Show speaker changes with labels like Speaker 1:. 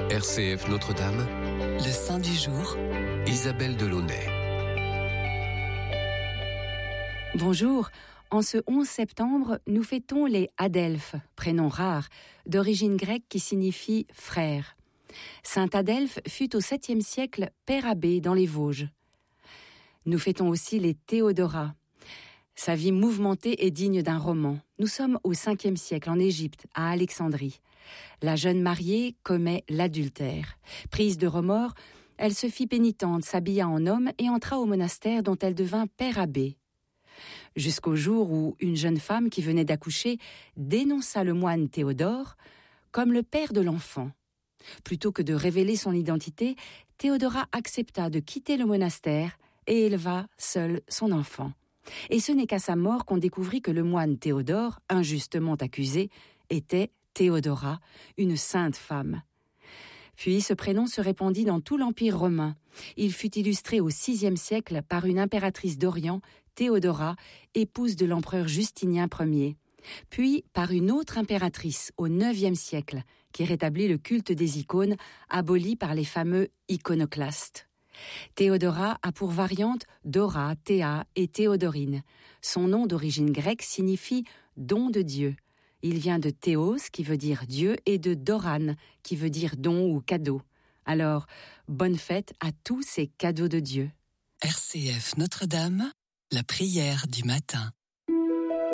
Speaker 1: RCF Notre-Dame,
Speaker 2: le saint du jour,
Speaker 1: Isabelle Delaunay.
Speaker 3: Bonjour, en ce 11 septembre, nous fêtons les Adelphes, prénom rare, d'origine grecque qui signifie frère. Saint Adelphe fut au 7e siècle père abbé dans les Vosges. Nous fêtons aussi les Théodora. Sa vie mouvementée est digne d'un roman. Nous sommes au 5e siècle en Égypte, à Alexandrie. La jeune mariée commet l'adultère. Prise de remords, elle se fit pénitente, s'habilla en homme et entra au monastère dont elle devint père abbé. Jusqu'au jour où une jeune femme qui venait d'accoucher dénonça le moine Théodore comme le père de l'enfant. Plutôt que de révéler son identité, Théodora accepta de quitter le monastère et éleva seule son enfant. Et ce n'est qu'à sa mort qu'on découvrit que le moine Théodore, injustement accusé, était Théodora, une sainte femme. Puis ce prénom se répandit dans tout l'Empire romain. Il fut illustré au VIe siècle par une impératrice d'Orient, Théodora, épouse de l'empereur Justinien Ier. Puis par une autre impératrice au IXe siècle, qui rétablit le culte des icônes, aboli par les fameux iconoclastes. Théodora a pour variante Dora, Théa et Théodorine. Son nom d'origine grecque signifie « don de Dieu ». Il vient de Théos, qui veut dire Dieu, et de Doran, qui veut dire don ou cadeau. Alors, bonne fête à tous ces cadeaux de Dieu.
Speaker 2: RCF Notre-Dame, la prière du matin.